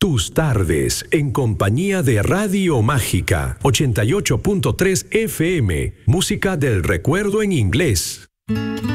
tus tardes en compañía de Radio Mágica 88.3 FM, música del recuerdo en inglés.